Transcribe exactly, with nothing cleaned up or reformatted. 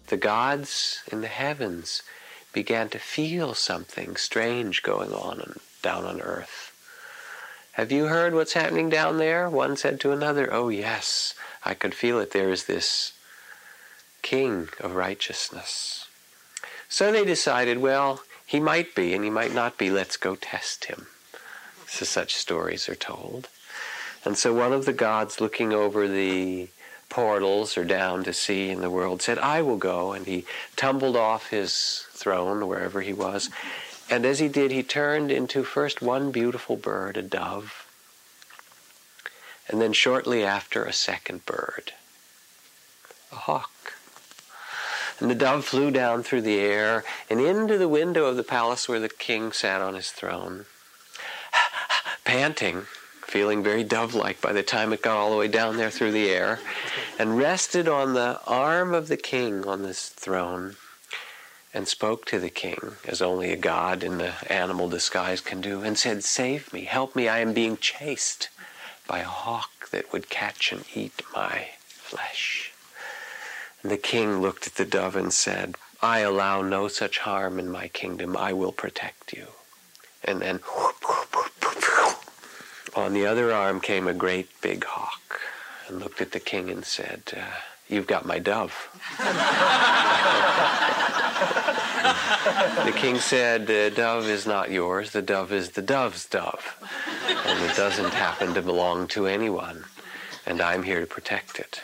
the gods in the heavens began to feel something strange going on down on earth. Have you heard what's happening down there? One said to another, oh yes, I could feel it. There is this king of righteousness. So they decided, well, he might be and he might not be. Let's go test him. So such stories are told. And so one of the gods looking over the portals or down to see in the world said, I will go. And he tumbled off his throne, wherever he was. And as he did, he turned into first one beautiful bird, a dove, and then shortly after a second bird, a hawk. And the dove flew down through the air and into the window of the palace where the king sat on his throne, panting, feeling very dove-like by the time it got all the way down there through the air, and rested on the arm of the king on this throne, and spoke to the king, as only a god in the animal disguise can do, and said, save me, help me, I am being chased by a hawk that would catch and eat my flesh. And the king looked at the dove and said, I allow no such harm in my kingdom, I will protect you. And then on the other arm came a great big hawk and looked at the king and said, uh, you've got my dove. The king said, the dove is not yours, the dove is the dove's dove. And it doesn't happen to belong to anyone, and I'm here to protect it.